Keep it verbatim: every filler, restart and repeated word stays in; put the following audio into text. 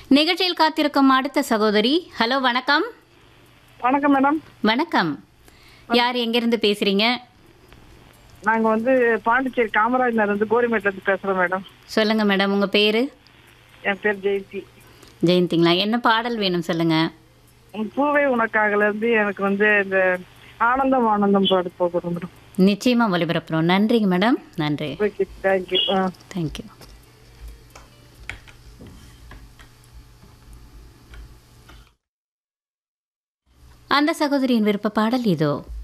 நிகழ்ச்சியில் காத்திருக்கும் அடுத்த சகோதரி. ஹலோ, வணக்கம். வணக்கம் மேடம். வணக்கம். யார், எங்கிருந்து பேசுறீங்க? நாங்க வந்து பாண்டிச்சேரி காமராஜ் நகர் இருந்து கோரிமேட்ல இருந்து பேசுறோம் மேடம். சொல்லுங்க மேடம், உங்க பேரு? என் பேர் ஜெயந்தி. ஜெயந்திங்களா? என்ன பாடல் வேணும் சொல்லுங்க. உன் பூவே உனக்காகல இருந்து எனக்கு வந்து இந்த ஆனந்தம் ஆனந்தம் பாடு போகணும் மேடம். நிச்சயமா ஒளிபரப்புறோம். நன்றிங்க மேடம். நன்றி. Okay, thank you. ஆ தேங்க்யூ. அந்த சகோதரியின் விருப்ப பாடல் இதோ.